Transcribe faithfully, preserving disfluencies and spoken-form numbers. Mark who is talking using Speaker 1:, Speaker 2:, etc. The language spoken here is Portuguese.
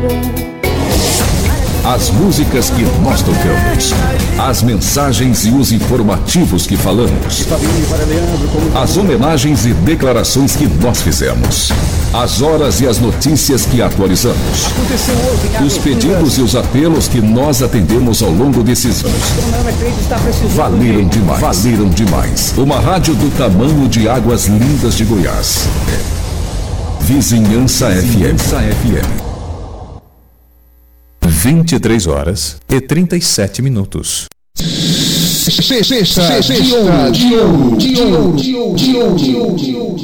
Speaker 1: As músicas que nós tocamos, as mensagens e os informativos que falamos, as homenagens e declarações que nós fizemos, as horas e as notícias que atualizamos, os pedidos e os apelos que nós atendemos ao longo desses anos. Valeram demais, valeram demais. Uma rádio do tamanho de Águas Lindas de Goiás. Vizinhança F M. F M. vinte e três horas e trinta e sete minutos.
Speaker 2: Sexta de ouro, de ouro, de ouro, de ouro, de ouro, de ouro.